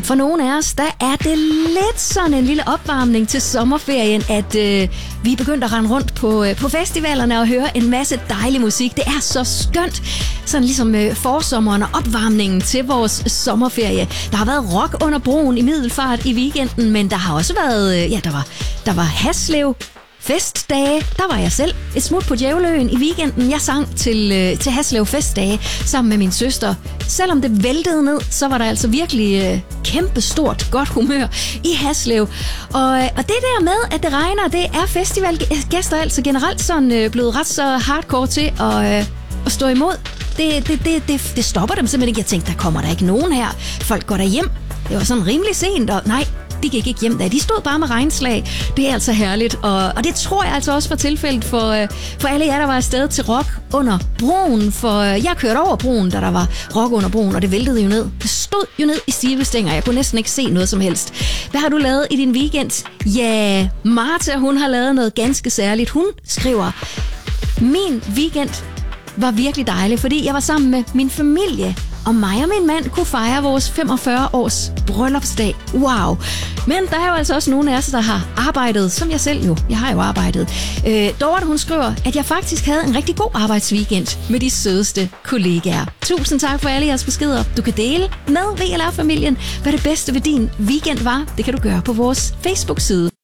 For nogle af os, der er det lidt sådan en lille opvarmning til sommerferien, at vi er begyndt at rende rundt på festivalerne og høre en masse dejlig musik. Det er så skønt. Sådan ligesom forsommeren og opvarmningen til vores sommerferie. Der har været rock under broen i Middelfart i weekenden, men der har også været, der var Haslev festdage. Der var jeg selv et smut på Djævleøen i weekenden. Jeg sang til Haslev festdage sammen med min søster. Selvom det væltede ned, så var der altså virkelig kæmpestort godt humør i Haslev. Og det der med, at det regner, det er festivalgæster altså generelt sådan blevet ret så hardcore til at stå imod. Det stopper dem simpelthen ikke. Jeg tænkte, der kommer der ikke nogen her. Folk går derhjem. Det var sådan rimelig sent, og nej, de gik ikke hjem da. De stod bare med regnslag. Det er altså herligt, og det tror jeg altså også var tilfældet for alle jer, der var afsted til rock under broen. For jeg kørte over broen, da der var rock under broen, og det væltede jo ned. Det stod jo ned i stive stænger. Jeg kunne næsten ikke se noget som helst. Hvad har du lavet i din weekend? Ja, Martha, hun har lavet noget ganske særligt. Hun skriver, min weekend var virkelig dejlig, fordi jeg var sammen med min familie, og mig og min mand kunne fejre vores 45 års bryllupsdag. Wow! Men der er jo altså også nogle af os, der har arbejdet, som jeg selv jo. Jeg har jo arbejdet. Dorte, hun skriver, at jeg faktisk havde en rigtig god arbejdsweekend med de sødeste kollegaer. Tusind tak for alle jeres beskeder. Du kan dele med VLR-familien, hvad det bedste ved din weekend var. Det kan du gøre på vores Facebook-side.